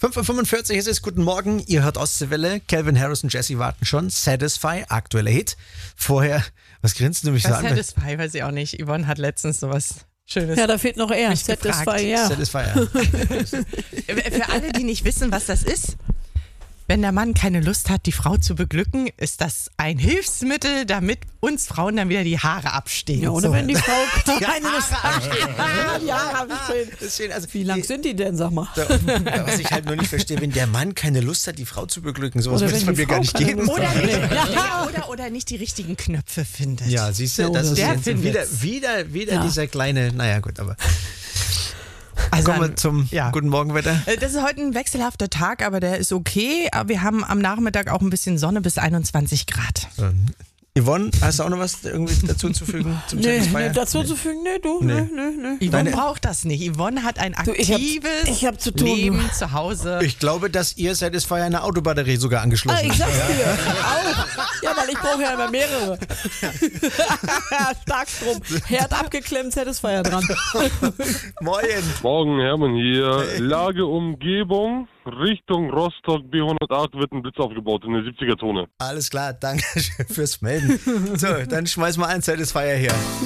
5:45 Uhr ist es, guten Morgen, ihr hört Ostseewelle, Calvin Harris und Jessie warten schon, Satisfy, aktueller Hit. Vorher, was grinst du mich so an? Satisfy, weiß ich auch nicht. Yvonne hat letztens sowas Schönes. Ja, da fehlt noch er. Mich gefragt. Satisfy, ja. Satisfy, ja. Für alle, die nicht wissen, was das ist, wenn der Mann keine Lust hat, die Frau zu beglücken, ist das ein Hilfsmittel, damit uns Frauen dann wieder die Haare abstehen. Ja, oder So. wenn die Frau keine Lust hat. Die Haare abstehen. Deswegen, also, Wie lang sind die denn, sag mal? was ich halt nur nicht verstehe, wenn der Mann keine Lust hat, die Frau zu beglücken, sowas Oder wird es wenn von die mir gar Frau nicht keine geben. Lust Oder nicht, Ja. oder nicht die richtigen Knöpfe findet. Ja, siehst du, Ja, das ist der jetzt findet's. wieder Ja. dieser kleine, naja gut, aber Also kommen wir zum Guten Morgen Wetter. Das ist heute ein wechselhafter Tag, aber der ist okay. Aber wir haben am Nachmittag auch ein bisschen Sonne bis 21 Grad. Yvonne, hast du auch noch was irgendwie dazu zu fügen zum Nee, Satisfyer? dazu zu fügen? Nee, du? Nee. Nee. Yvonne braucht das nicht. Yvonne hat ein Du, aktives ich hab zu tun, Leben du. zu Hause. Ich glaube, dass ihr Satisfyer eine Autobatterie sogar angeschlossen Ich habt. sag's dir. Auch. Ja, weil ich brauche ja immer mehrere. Starkstrom. Herd abgeklemmt, Satisfyer dran. Moin. Morgen, Hermann hier. Lageumgebung Richtung Rostock B108 wird ein Blitz aufgebaut in der 70er-Zone. Alles klar, danke schön fürs Melden. So, dann schmeiß mal einen Satisfyer her.